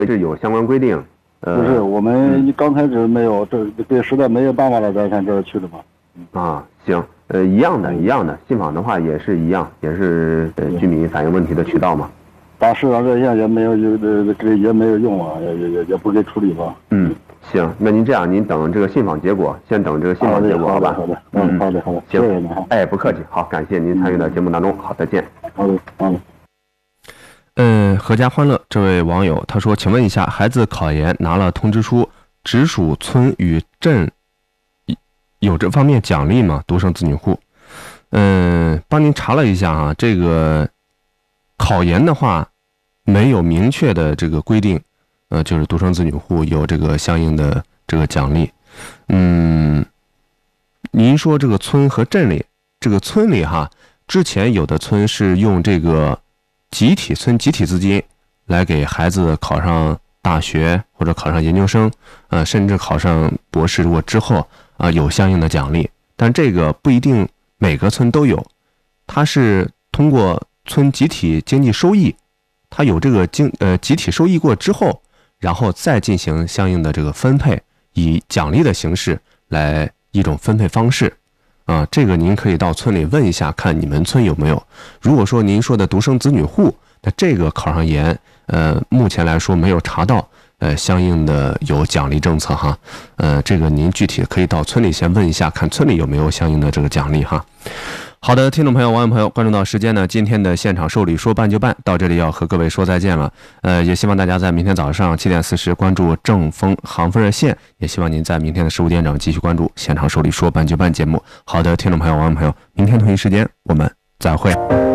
是有相关规定。 不是，我们刚开始没有，这实在没有办法了，咱上这儿去的嘛。 啊，行，一样的，信访的话也是一样，也是居民反映问题的渠道嘛。 打市场热线也没有也没有用啊，也不给处理吧。 行，那您这样，您等这个信访结果，先等这个信访结果，好吧？ 好的，好的， 行， 谢谢您哈。 哎，不客气，好，感谢您参与到节目当中，好，再见。 好的。 阖家欢乐这位网友他说，请问一下，孩子考研拿了通知书，直属村与镇有这方面奖励吗？独生子女户，帮您查了一下啊，这个考研的话没有明确的这个规定，就是独生子女户有这个相应的这个奖励。您说这个村和镇里，这个村里哈，之前有的村是用这个集体资金来给孩子考上大学或者考上研究生，甚至考上博士，如果之后有相应的奖励，但这个不一定每个村都有，它是通过村集体经济收益，它有这个集体收益过之后，然后再进行相应的这个分配，以奖励的形式来一种分配方式。这个您可以到村里问一下，看你们村有没有。如果说您说的独生子女户，那这个考上研，目前来说没有查到相应的有奖励政策哈。这个您具体可以到村里先问一下，看村里有没有相应的这个奖励哈。好的，听众朋友、网友朋友，关注到时间呢，今天的现场受理说办就办到这里要和各位说再见了。也希望大家在明天早上7点40关注正风航风热线，也希望您在明天的15点整继续关注现场受理说办就办节目。好的，听众朋友、网友朋友，明天同一时间我们再会。